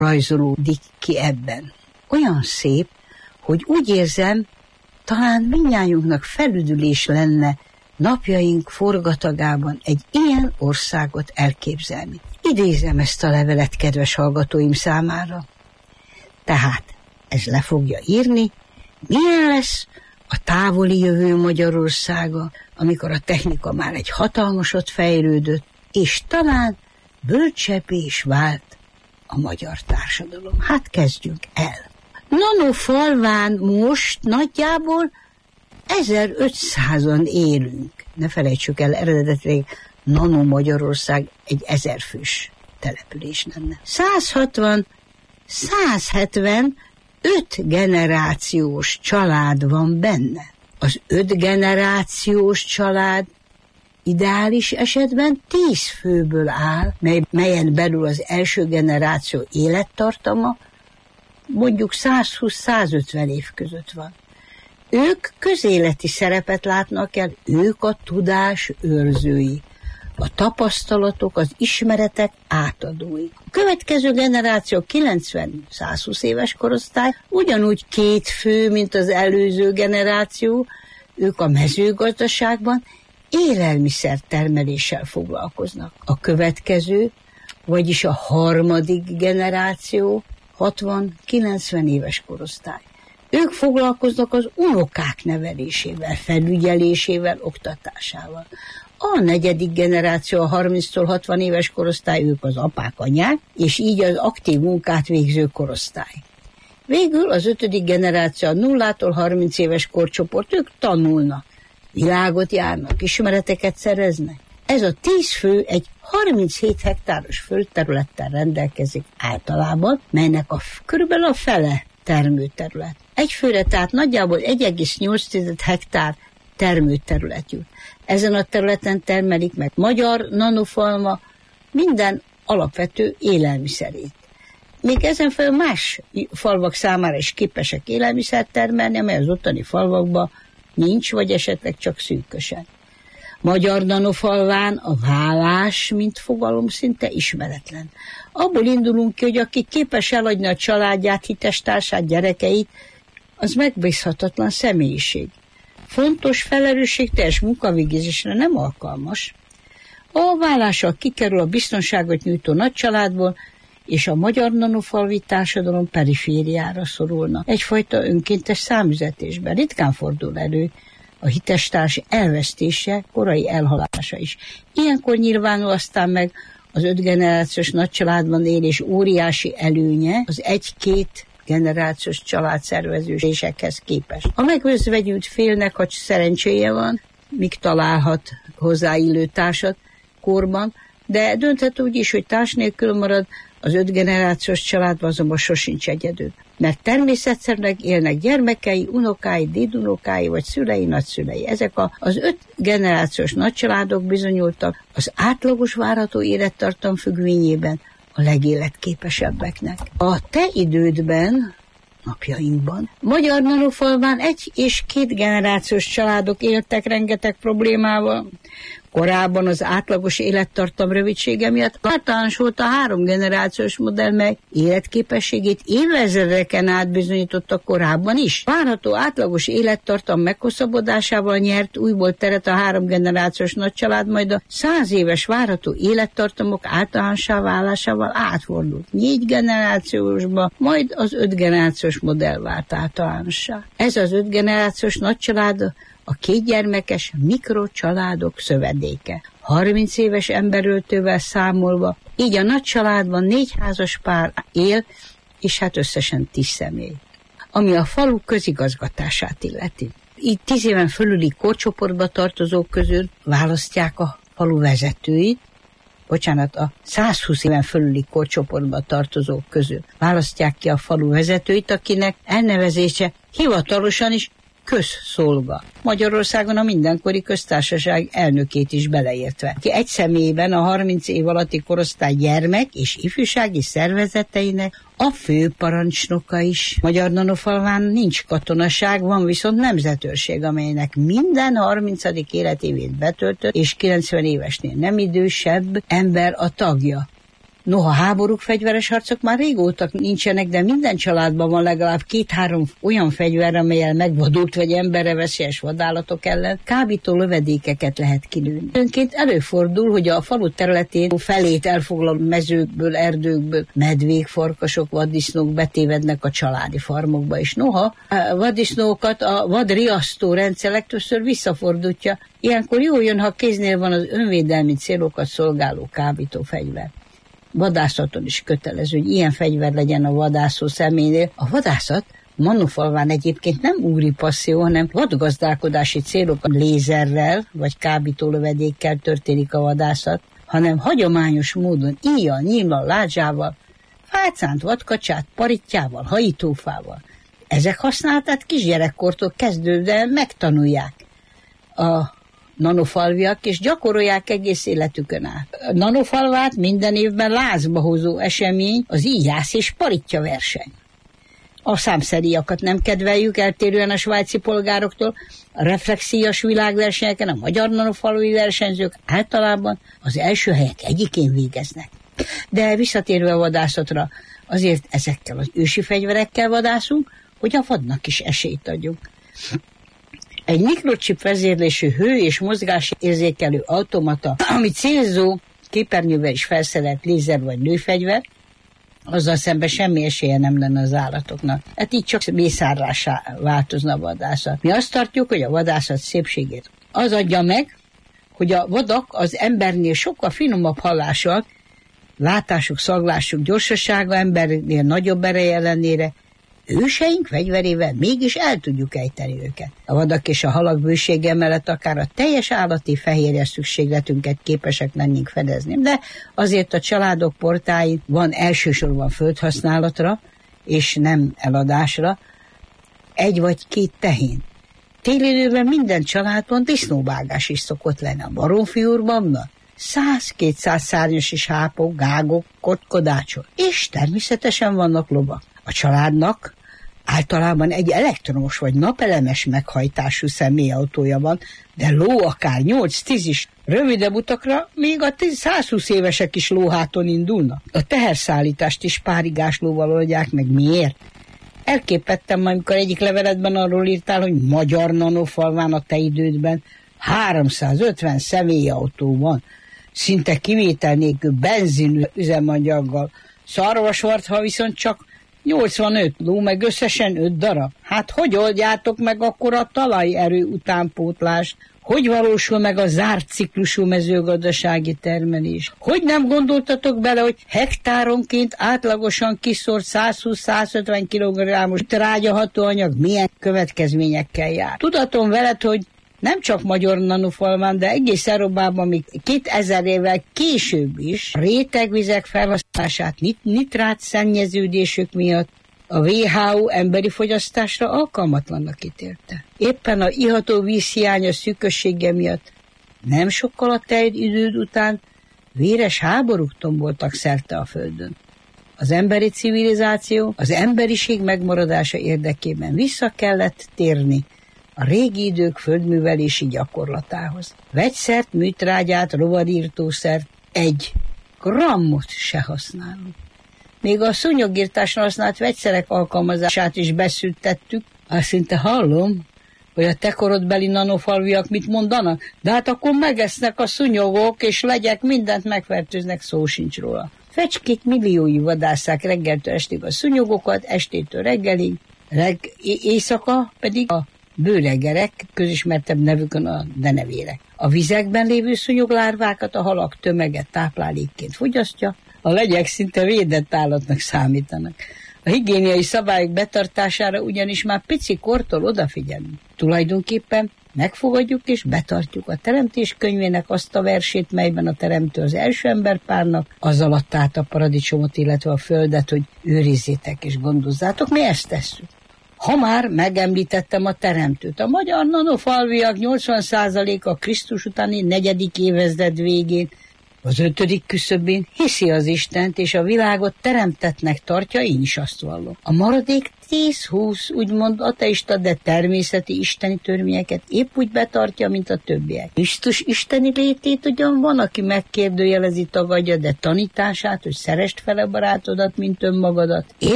rajzolódik ki ebben. Olyan szép, hogy úgy érzem, talán mindnyájunknak felüdülés lenne napjaink forgatagában egy ilyen országot elképzelni. Idézem ezt a levelet kedves hallgatóim számára. Tehát ez le fogja írni, milyen lesz a távoli jövő Magyarországa, amikor a technika már egy hatalmasot fejlődött, és talán bölcsebbé is vált a magyar társadalom. Hát kezdjünk el. Nanofalván most nagyjából 1500-an élünk. Ne felejtsük el, eredetileg Nano Magyarország egy 1000 fős település lenne. 160-175 generációs család van benne. Az 5 generációs család ideális esetben 10 főből áll, melyen belül az első generáció élettartama mondjuk 120-150 év között van. Ők közéleti szerepet látnak el, ők a tudás őrzői, a tapasztalatok, az ismeretek átadói. A következő generáció 90-120 éves korosztály ugyanúgy 2 fő, mint az előző generáció, ők a mezőgazdaságban élelmiszer termeléssel foglalkoznak. A következő, vagyis a harmadik generáció 60-90 éves korosztály. Ők foglalkoznak az unokák nevelésével, felügyelésével, oktatásával. A negyedik generáció, a 30-60 éves korosztály, ők az apák, anyák, és így az aktív munkát végző korosztály. Végül az 5. generáció, a 0-tól 30 éves korcsoport, ők tanulnak, világot járnak, ismereteket szereznek. Ez a 10 fő egy 37 hektáros földterülettel rendelkezik általában, melynek körülbelül a fele termőterület. Egy főre tehát nagyjából 1,8 hektár termőterület jut. Ezen a területen termelik meg magyar nanofalma minden alapvető élelmiszerét. Még ezen felül más falvak számára is képesek élelmiszert termelni, amely az ottani falvakban nincs, vagy esetleg csak szűkösen. Magyar nanofalván a vállás, mint fogalom, szinte ismeretlen. Abból indulunk ki, hogy aki képes eladni a családját, hitestársát, gyerekeit, az megbízhatatlan személyiség. Fontos, felelősségteljes munkavégzésre nem alkalmas. A vállással kikerül a biztonságot nyújtó nagycsaládból, és a magyar nanofalvi társadalom perifériára szorulna. Egyfajta önkéntes számüzetésben ritkán fordul elő a hitestárs elvesztése, korai elhalálása is. Ilyenkor nyilvánul aztán meg az 5 generációs nagycsaládban élés óriási előnye az 1-2 generációs családszervezésekhez képest. A megözvegyült félnek, ha szerencséje van, míg találhat hozzáillő társat korban, de dönthet úgy is, hogy társ nélkül marad, az 5 generációs családban azonban sosincs egyedül. Mert természetszerűen élnek gyermekei, unokái, dédunokái vagy szülei, nagyszülei. Ezek az 5 generációs nagycsaládok bizonyultak az átlagos várható élettartam függvényében a legéletképesebbeknek. A te idődben, napjainkban, magyar nanofalván 1 és 2 generációs családok éltek rengeteg problémával. Korábban az átlagos élettartam rövidsége miatt általános volt a 3 generációs modell, mely életképességét évezredeken át bizonyította korábban is. Várható átlagos élettartam meghosszabbodásával nyert újból teret a 3 generációs nagycsalád, majd a 100 éves várható élettartamok általánossá válásával átfordult 4 generációsba, majd az 5 generációs modell vált általánossá. Ez az 5 generációs nagycsalád a 2 gyermekes mikrocsaládok szövedéke. 30 éves emberöltővel számolva, így a nagy családban 4 házas pár él, és hát összesen 10 személy. Ami a falu közigazgatását illeti. Így 10 éven fölüli korcsoportba tartozók közül választják a falu vezetőit, a 120 éven fölüli korcsoportba tartozók közül választják ki a falu vezetőit, akinek elnevezése hivatalosan is közszolga. Magyarországon a mindenkori köztársaság elnökét is beleértve. Ki egy személyben a 30 év alatti korosztály gyermek és ifjúsági szervezeteinek a főparancsnoka is. Magyar nanofalván nincs katonaság, van viszont nemzetőrség, amelynek minden 30. életévét betöltött és 90 évesnél nem idősebb ember a tagja. Noha háborúk, fegyveres harcok már régóta nincsenek, de minden családban van legalább 2-3 olyan fegyver, amellyel megvadult vagy emberre veszélyes vadállatok ellen kábító lövedékeket lehet kilőni. Önként előfordul, hogy a falu területén felét elfoglaló mezőkből, erdőkből medvék, farkasok, vaddisznók betévednek a családi farmokba, és noha a vaddisznókat a vadriasztó rendszer legtöbbször visszafordítja, ilyenkor jó jön, ha kéznél van az önvédelmi célokat szolgáló kábító fegyver. Vadászaton is kötelező, hogy ilyen fegyver legyen a vadászó személynél. A vadászat Manófalván egyébként nem úri passzió, hanem vadgazdálkodási célokon lézerrel vagy kábítólövedékkel történik a vadászat, hanem hagyományos módon íjjal, nyíllal, lázsával, fácánt, vadkacsát, parittyával, hajítófával. Ezek használatát kisgyerekkortól kezdődően megtanulják a nanofalviak, és gyakorolják egész életükön át. A nanofalvát minden évben lázba hozó esemény az íjász és paritja verseny. A számszeriakat nem kedveljük, eltérően a svájci polgároktól. A reflexíjas világversenyeken a magyar nanofalvi versenyzők általában az első helyek egyikén végeznek. De visszatérve a vadászatra, azért ezekkel az ősi fegyverekkel vadászunk, hogy a vadnak is esélyt adjunk. Egy mikrochip vezérlésű hő- és mozgásérzékelő automata, ami célzó képernyővel is felszerelt lézer vagy lőfegyver, azzal szemben semmi esélye nem lenne az állatoknak. Hát így csak mészárlásá változna a vadászat. Mi azt tartjuk, hogy a vadászat szépségét az adja meg, hogy a vadak az embernél sokkal finomabb hallással, látásuk, szaglásuk gyorsasága embernél nagyobb ereje ellenére őseink fegyverével mégis el tudjuk ejteni őket. A vadak és a halak bősége mellett akár a teljes állati fehérje szükségletünket képesek lennénk fedezni. De azért a családok portáin van elsősorban földhasználatra, és nem eladásra, 1 vagy 2 tehén. Télidőben minden családban disznóvágás is szokott lenni. A baromfiúrban 100-200 szárnyas is hápok, gágok, kotkodácsok, és természetesen vannak lovak. A családnak általában egy elektromos vagy napelemes meghajtású személyautója van, de ló akár 8-10 is. Rövidebb utakra még a 120 évesek is lóháton indulnak. A teherszállítást is párigáslóval oldják meg. Miért? Elképettem, amikor egyik leveletben arról írtál, hogy magyar nanofalván a te idődben 350 személyautó van. Szinte kivétel nélkül benzinű üzemanyaggal. Szarvasmarha viszont csak 85 ló, meg összesen 5 darab. Hát hogy oldjátok meg akkor a talajerő utánpótlást? Hogy valósul meg a zárt ciklusú mezőgazdasági termelés? Hogy nem gondoltatok bele, hogy hektáronként átlagosan kiszórt 120-150 kg-os trágyahatóanyag milyen következményekkel jár? Tudatom veled, hogy nem csak magyar nanofalván, de egész Európában még 2000 évvel később is rétegvizek felhasználását nitrát szennyeződésük miatt a WHO emberi fogyasztásra alkalmatlannak ítélte. Éppen a iható vízhiánya szűkössége miatt nem sokkal a teljes időd után véres háborúk tomboltak szerte a földön. Az emberi civilizáció, az emberiség megmaradása érdekében vissza kellett térni a régi idők földművelési gyakorlatához. Vegyszert, műtrágyát, rovarírtószert 1 grammot se használunk. Még a szúnyogírtásra használt vegyszerek alkalmazását is beszüntettük. Azt szinte hallom, hogy a te korodbeli nanofalviak mit mondanak, de hát akkor megesznek a szúnyogok, és legyek mindent megfertőznek, szó sincs róla. Fecskék milliói vadásszák reggeltől estig a szúnyogokat, estétől reggelig, éjszaka pedig a bőregerek, közismertebb nevükön a denevérek. A vizekben lévő szúnyoglárvákat a halak tömege táplálékként fogyasztja, a legyek szinte védett állatnak számítanak. A higiéniai szabályok betartására ugyanis már pici kortól odafigyelünk. Tulajdonképpen megfogadjuk és betartjuk a teremtés könyvének azt a versét, melyben a teremtő az első emberpárnak az alatt át a paradicsomot, illetve a földet, hogy őrizzétek és gondozzátok, mi ezt tesszük. Ha már megemlítettem a teremtőt, a magyar nanofalviak 80%-a Krisztus utáni 4. évezred végén Az 5. küszöbén hiszi az Istent, és a világot teremtettnek tartja, én is azt vallom. A maradék 10-20 úgymond ateista, de természeti isteni törvényeket épp úgy betartja, mint a többiek. Krisztus isteni létét ugyan van, aki megkérdőjelezi, tagadja, de tanítását, hogy szeresd fel a barátodat, mint önmagadat,